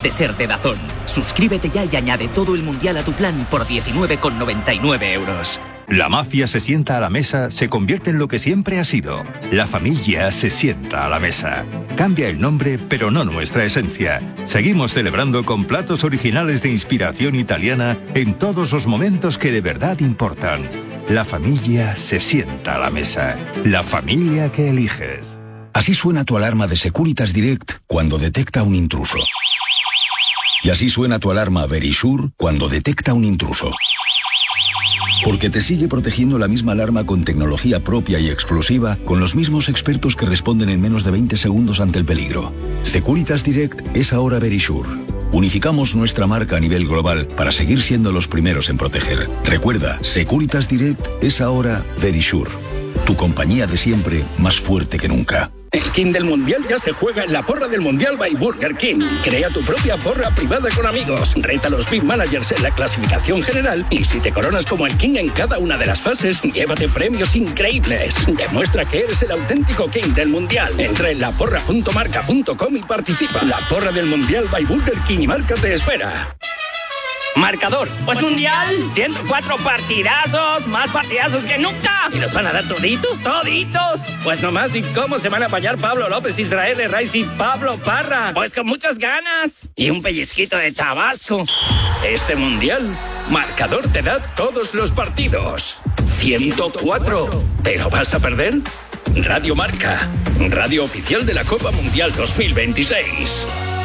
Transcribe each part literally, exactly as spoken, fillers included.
de ser de DAZN. Suscríbete ya y añade todo el Mundial a tu plan por diecinueve con noventa y nueve euros. La mafia se sienta a la mesa, se convierte en lo que siempre ha sido. La familia se sienta a la mesa. Cambia el nombre, pero no nuestra esencia. Seguimos celebrando con platos originales de inspiración italiana en todos los momentos que de verdad importan. La familia se sienta a la mesa. La familia que eliges. Así suena tu alarma de Securitas Direct cuando detecta un intruso. Y así suena tu alarma Verisure cuando detecta un intruso. Porque te sigue protegiendo la misma alarma con tecnología propia y exclusiva, con los mismos expertos que responden en menos de veinte segundos ante el peligro. Securitas Direct es ahora Verisure. Unificamos nuestra marca a nivel global para seguir siendo los primeros en proteger. Recuerda, Securitas Direct es ahora Verisure. Tu compañía de siempre, más fuerte que nunca. El King del Mundial ya se juega en la porra del Mundial by Burger King. Crea tu propia porra privada con amigos. Reta a los Big Managers en la clasificación general y si te coronas como el King en cada una de las fases, llévate premios increíbles. Demuestra que eres el auténtico King del Mundial. Entra en la porra punto marca punto com y participa. La porra del Mundial by Burger King y Marca te espera. Marcador, pues mundial, ciento cuatro partidazos, más partidazos que nunca. ¿Y los van a dar toditos? ¿Toditos? Pues nomás, ¿y cómo se van a apañar Pablo López, Israel Herraiz y Pablo Parra? Pues con muchas ganas. Y un pellizquito de Tabasco. Este mundial, Marcador te da todos los partidos. ciento cuatro. ¿Te lo vas a perder? Radio Marca, radio oficial de la Copa Mundial dos mil veintiséis.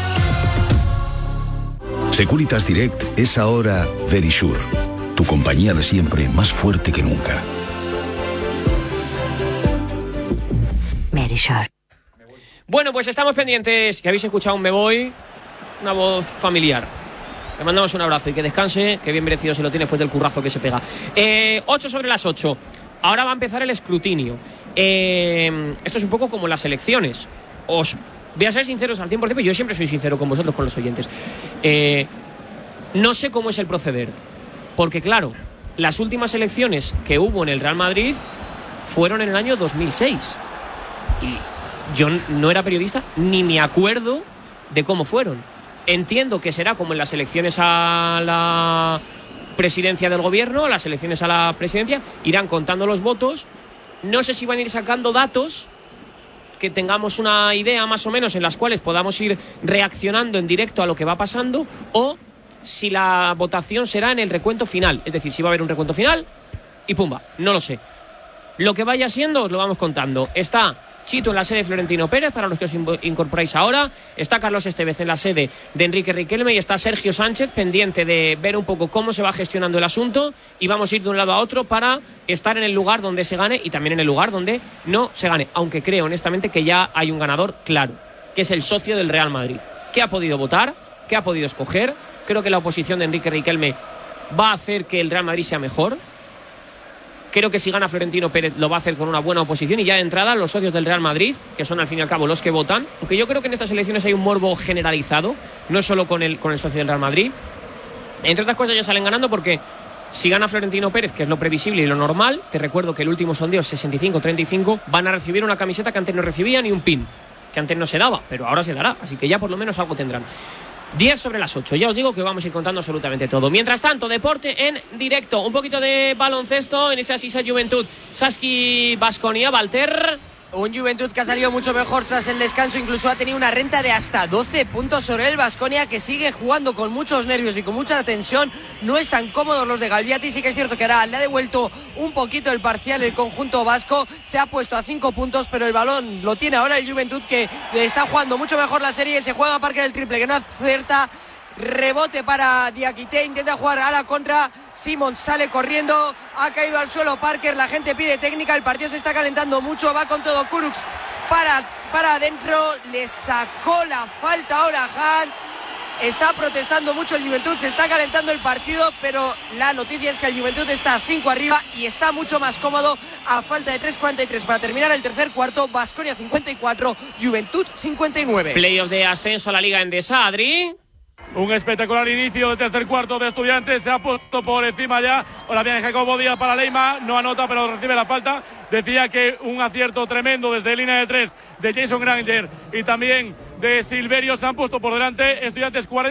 Securitas Direct es ahora Verisure, tu compañía de siempre más fuerte que nunca. Verisure. Bueno, pues estamos pendientes. Ya habéis escuchado un Me Voy, una voz familiar. Le mandamos un abrazo y que descanse, que bien merecido se lo tiene después del currazo que se pega. Eh, ocho sobre las ocho. Ahora va a empezar el escrutinio. Eh, esto es un poco como las elecciones. Os voy a ser sinceros al cien por ciento, yo siempre soy sincero con vosotros, con los oyentes. Eh, no sé cómo es el proceder, porque claro, las últimas elecciones que hubo en el Real Madrid fueron en el año dos mil seis. Y yo no era periodista, ni me acuerdo de cómo fueron. Entiendo que será como en las elecciones a la presidencia del gobierno, las elecciones a la presidencia, irán contando los votos. No sé si van a ir sacando datos que tengamos una idea más o menos en las cuales podamos ir reaccionando en directo a lo que va pasando, o si la votación será en el recuento final, es decir, si va a haber un recuento final y pumba, no lo sé. Lo que vaya siendo os lo vamos contando. Está Chito en la sede de Florentino Pérez, para los que os incorporáis ahora, está Carlos Estevez en la sede de Enrique Riquelme y está Sergio Sánchez pendiente de ver un poco cómo se va gestionando el asunto, y vamos a ir de un lado a otro para estar en el lugar donde se gane y también en el lugar donde no se gane, aunque creo honestamente que ya hay un ganador claro, que es el socio del Real Madrid, que ha podido votar, que ha podido escoger. Creo que la oposición de Enrique Riquelme va a hacer que el Real Madrid sea mejor. Creo que si gana Florentino Pérez lo va a hacer con una buena oposición, y ya de entrada los socios del Real Madrid, que son al fin y al cabo los que votan, aunque yo creo que en estas elecciones hay un morbo generalizado, no solo con el, con el socio del Real Madrid. Entre otras cosas ya salen ganando porque si gana Florentino Pérez, que es lo previsible y lo normal, te recuerdo que el último sondeo es sesenta y cinco treinta y cinco, van a recibir una camiseta que antes no recibían, y un pin, que antes no se daba, pero ahora se dará, así que ya por lo menos algo tendrán. diez sobre las ocho, ya os digo que vamos a ir contando absolutamente todo. Mientras tanto, deporte en directo, un poquito de baloncesto en esa Sisa Juventud Saski Baskonia. Walter. Un Juventud que ha salido mucho mejor tras el descanso, incluso ha tenido una renta de hasta doce puntos sobre el Baskonia, que sigue jugando con muchos nervios y con mucha tensión. No están cómodos los de Galviati, sí que es cierto que ahora le ha devuelto un poquito el parcial el conjunto vasco, se ha puesto a cinco puntos, pero el balón lo tiene ahora el Juventud, que está jugando mucho mejor la serie. Se juega a Parker el triple, que no acierta. Rebote para Diakité, intenta jugar a la contra, Simons sale corriendo, ha caído al suelo Parker, la gente pide técnica, el partido se está calentando mucho, va con todo Kurucs para, para adentro, le sacó la falta ahora Han, está protestando mucho el Juventud, se está calentando el partido, pero la noticia es que el Juventud está a cinco arriba y está mucho más cómodo a falta de tres cuarenta y tres para terminar el tercer cuarto. Baskonia cincuenta y cuatro, Juventud cincuenta y nueve. Playoff de ascenso a la Liga Endesa, Adri. Un espectacular inicio del tercer cuarto de Estudiantes, se ha puesto por encima ya. Ahora viene Jacobo Díaz para Leima, no anota pero recibe la falta. Decía que un acierto tremendo desde línea de tres de Jason Granger y también de Silverio se han puesto por delante. Estudiantes cuarenta.